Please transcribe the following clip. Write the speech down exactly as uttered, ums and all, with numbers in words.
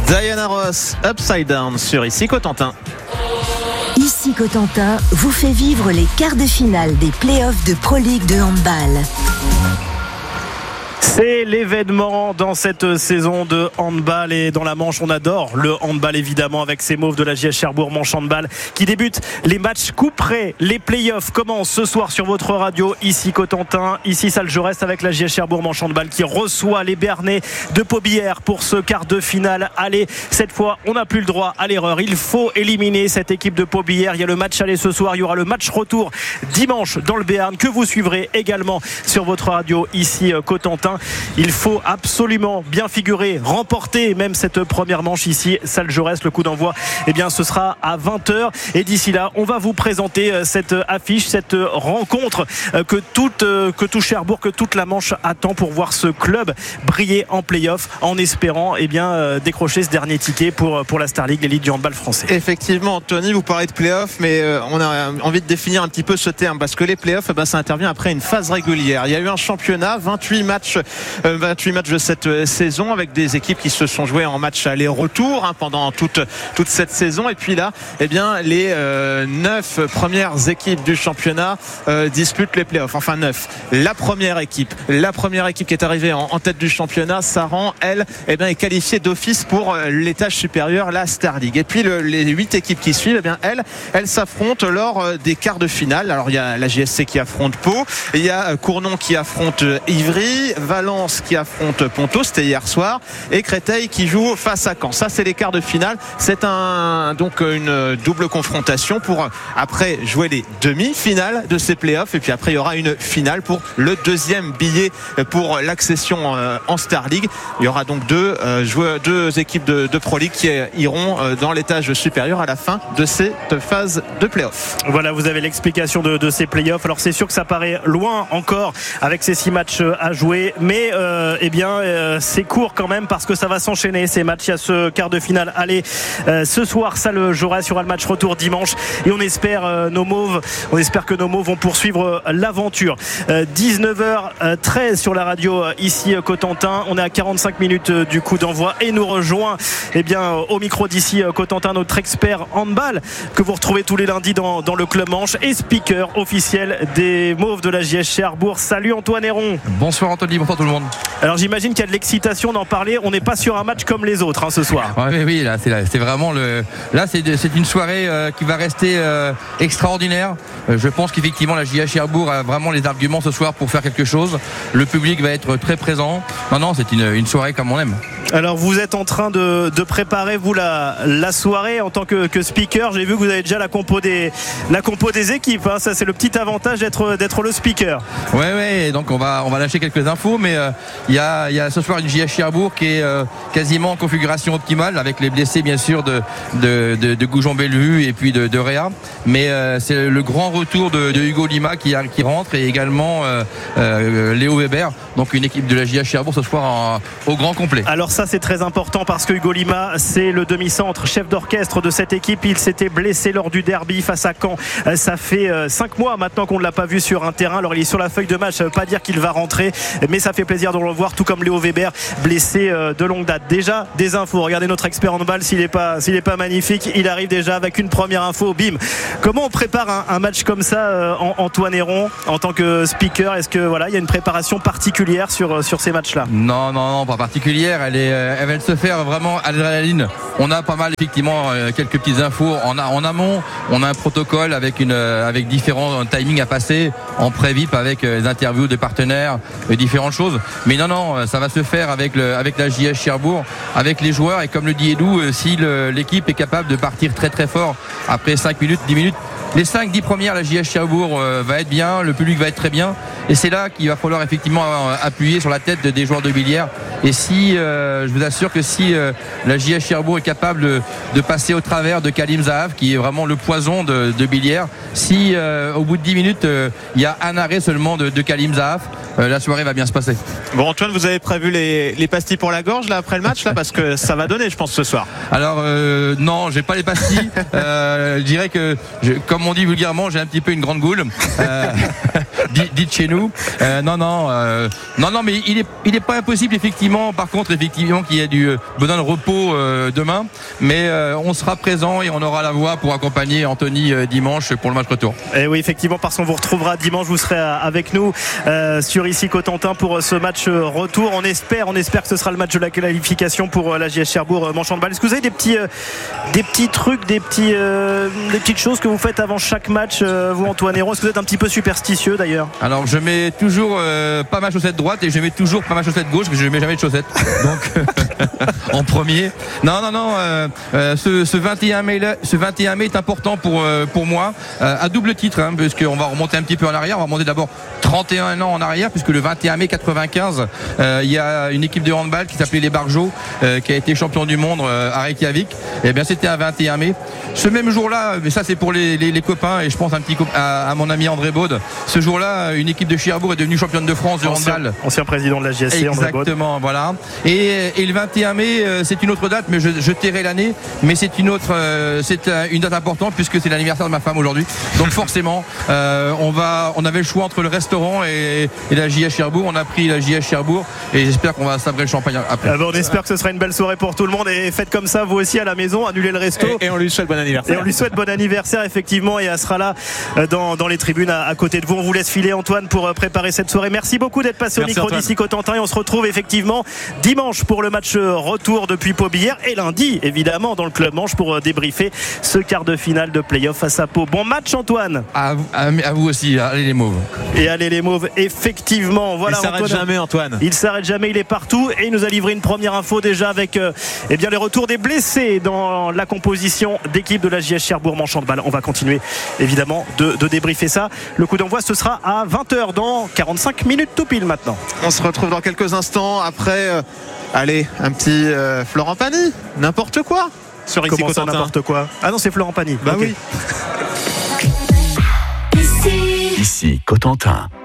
Diana Ross, Upside Down sur Ici Cotentin. Ici Cotentin vous fait vivre les quarts de finale des playoffs de Pro League de handball. C'est l'événement dans cette saison de handball et dans la Manche. On adore le handball évidemment avec ces Mauves de la J S Cherbourg Manche Handball qui débutent les matchs couperets. Les playoffs commencent ce soir sur votre radio Ici Cotentin, ici Salle Jaurès avec la J S Cherbourg Manche Handball qui reçoit les Bernais de Pobillères pour ce quart de finale. Allez, cette fois on n'a plus le droit à l'erreur. Il faut éliminer cette équipe de Pobillères. Il y a le match aller ce soir, il y aura le match retour dimanche dans le Béarn que vous suivrez également sur votre radio Ici Cotentin. Il faut absolument bien figurer, remporter même cette première manche ici, Salle Jaurès. Le coup d'envoi, eh bien, ce sera à vingt heures. Et d'ici là, on va vous présenter cette affiche, cette rencontre que toute, que tout Cherbourg, que toute la Manche attend pour voir ce club briller en play-off en espérant eh bien, décrocher ce dernier ticket pour, pour la Star League, l'élite du handball français. Effectivement, Anthony, vous parlez de play-off, mais on a envie de définir un petit peu ce terme parce que les play-offs, eh ben, ça intervient après une phase régulière. Il y a eu un championnat, vingt-huit matchs vingt-huit matchs de cette saison avec des équipes qui se sont jouées en match aller-retour hein, pendant toute, toute cette saison. Et puis là, eh bien, les euh, neuf premières équipes du championnat euh, disputent les playoffs. Enfin neuf. La première équipe, la première équipe qui est arrivée en, en tête du championnat, Saran, elle, eh bien, est qualifiée d'office pour euh, l'étage supérieur, la Star League. Et puis le, les huit équipes qui suivent, eh bien, elles, elles s'affrontent lors euh, des quarts de finale. Alors il y a la J S C qui affronte Pau, il y a euh, Cournon qui affronte euh, Ivry, Valence qui affronte Ponto, c'était hier soir, et Créteil qui joue face à Caen. Ça, c'est les quarts de finale. C'est un, donc une double confrontation pour après jouer les demi-finales de ces playoffs. Et puis après, il y aura une finale pour le deuxième billet pour l'accession en Star League. Il y aura donc deux, joueurs, deux équipes de, de Pro League qui iront dans l'étage supérieur à la fin de cette phase de playoffs. Voilà, vous avez l'explication de, de ces playoffs. Alors, c'est sûr que ça paraît loin encore avec ces six matchs à jouer, mais euh, Euh, eh bien euh, c'est court quand même parce que ça va s'enchaîner ces matchs. Il y a ce quart de finale aller euh, ce soir, Salle Jaurès, il y aura le match retour dimanche et on espère euh, nos Mauves on espère que nos Mauves vont poursuivre euh, l'aventure. euh, dix-neuf heures treize sur la radio euh, ici euh, Cotentin. On est à quarante-cinq minutes euh, du coup d'envoi et nous rejoint eh bien euh, au micro d'ici euh, Cotentin notre expert handball que vous retrouvez tous les lundis dans, dans le club Manche et speaker officiel des Mauves de la J S Cherbourg. Salut Antoine Héron. Bonsoir Anthony, bonsoir tout le monde. Alors j'imagine qu'il y a de l'excitation d'en parler. On n'est pas sur un match comme les autres hein, ce soir. Oui, oui, là c'est, c'est vraiment le. Là c'est, c'est une soirée euh, qui va rester euh, extraordinaire. Euh, je pense qu'effectivement la J S Cherbourg a vraiment les arguments ce soir pour faire quelque chose. Le public va être très présent. Non, non, c'est une, une soirée comme on aime. Alors vous êtes en train de, de préparer vous la, la soirée en tant que, que speaker. J'ai vu que vous avez déjà la compo des, la compo des équipes. Hein. Ça c'est le petit avantage d'être, d'être le speaker. Oui, oui. Donc on va, on va lâcher quelques infos, mais euh, il y a, il y a ce soir une J S Cherbourg qui est euh, quasiment en configuration optimale avec les blessés bien sûr de, de, de, de Goujon-Bellevue et puis de, de Réa. Mais euh, c'est le grand retour de, de Hugo Lima qui, qui rentre et également euh, euh, Léo Weber. Donc une équipe de la J S Cherbourg ce soir en, au grand complet. Alors ça c'est très important parce que Hugo Lima c'est le demi-centre, chef d'orchestre de cette équipe. Il s'était blessé lors du derby face à Caen. Ça fait cinq mois maintenant qu'on ne l'a pas vu sur un terrain. Alors il est sur la feuille de match, ça ne veut pas dire qu'il va rentrer, mais ça fait plaisir de le revoir, tout comme Léo Weber blessé de longue date. Déjà des infos, regardez notre expert handball s'il n'est pas, s'il est pas magnifique, il arrive déjà avec une première info, bim. Comment on prépare un, un match comme ça, Antoine Héron, en tant que speaker? Est-ce que voilà, il y a une préparation particulière sur, sur ces matchs-là? Non, non, non, pas particulière. Elle, est, elle va se faire vraiment à l'adrénaline. On a pas mal effectivement quelques petites infos en, en amont. On a un protocole avec, une, avec différents timings à passer en pré-V I P avec des interviews de partenaires et différentes choses. Mais non, non, ça va se faire avec, le, avec la J S Cherbourg, avec les joueurs. Et comme le dit Edou, si le, l'équipe est capable de partir très très fort après cinq minutes, dix minutes, les cinq dix premières, la J S Cherbourg euh, va être bien, le public va être très bien, et c'est là qu'il va falloir effectivement euh, appuyer sur la tête de, des joueurs de Billières. Et si, euh, je vous assure que si euh, la J S Cherbourg est capable de, de passer au travers de Kalim Zahav, qui est vraiment le poison de, de Billières, si euh, au bout de dix minutes, euh, il y a un arrêt seulement de, de Kalim Zahav, euh, la soirée va bien se passer. Bon Antoine, vous avez prévu les, les pastilles pour la gorge là après le match là, parce que ça va donner, je pense, ce soir. Alors euh, non, j'ai pas les pastilles. euh, je dirais que, je, comme on dit vulgairement, j'ai un petit peu une grande goule. Euh, dit, dit chez nous. Euh, non, non, euh, non, non, mais il est, il est pas impossible effectivement. Par contre, effectivement, qu'il y ait du besoin de repos euh, demain, mais euh, on sera présent et on aura la voix pour accompagner Anthony euh, dimanche pour le match retour. Et oui, effectivement, parce qu'on vous retrouvera dimanche, vous serez avec nous euh, sur ici Cotentin pour ce match retour. On espère, on espère que ce sera le match de la qualification pour la J S Cherbourg Manche Handball. Est-ce que vous avez des petits, euh, des petits trucs, des petits, euh, des petites choses que vous faites avant chaque match, euh, vous Antoine Héron? Est-ce que vous êtes un petit peu superstitieux d'ailleurs? Alors je mets toujours euh, pas ma chaussette droite et je mets toujours pas ma chaussette gauche, mais je mets jamais de chaussette. Donc en premier. Non, non, non. Euh, euh, ce, ce vingt et un mai, là, ce vingt et un mai est important pour euh, pour moi euh, à double titre, hein, parce qu'on va remonter un petit peu en arrière. On va remonter d'abord trente et un ans en arrière, puisque le vingt et un mai quatre-vingt-quinze, euh, il y a une équipe de handball qui s'appelait les Barjots, euh, qui a été champion du monde euh, à Reykjavik. Et bien c'était un vingt et un mai. Ce même jour-là, mais ça c'est pour les, les, les copains, et je pense un petit à, à mon ami André Baud. Ce jour-là, une équipe de Cherbourg est devenue championne de France de ancien, handball. Ancien président de la J S C. Exactement, voilà. Et, et le vingt et un mai, c'est une autre date, mais je, je tairai l'année. Mais c'est une autre, euh, c'est une date importante puisque c'est l'anniversaire de ma femme aujourd'hui. Donc forcément, euh, on va, on avait le choix entre le restaurant et, et la J S Cherbourg. On a pris la J S Cherbourg et j'espère qu'on va sabrer le champagne après. Ah bon, on espère que ce sera une belle soirée pour tout le monde et faites comme ça vous aussi à la maison, annulez le resto. Et, et on lui souhaite bon anniversaire. Et on lui souhaite bon anniversaire effectivement et elle sera là dans, dans les tribunes à, à côté de vous. On vous laisse filer Antoine pour préparer cette soirée. Merci beaucoup d'être passé Merci au micro d'ici Cotentin et on se retrouve effectivement dimanche pour le match retour depuis Pau-Billère et lundi évidemment dans le club Manche pour débriefer ce quart de finale de play-off face à Pau. Bon match Antoine. À, à, à vous aussi, allez les Mauves. Et allez les Mauves, effectivement. Voilà, il s'arrête jamais Antoine. Il s'arrête jamais, il est partout et il nous a livré une première info déjà avec euh, eh bien, les retours des blessés dans la composition d'équipe de la J S Cherbourg Manche Handball. On va continuer évidemment de, de débriefer ça. Le coup d'envoi ce sera à vingt heures dans quarante-cinq minutes tout pile maintenant. On se retrouve dans quelques instants après euh, allez, un petit euh, Florent Pagny, n'importe quoi sur ici Comment ça, n'importe quoi? Ah non, c'est Florent Pagny. Bah okay. oui. Ici Cotentin.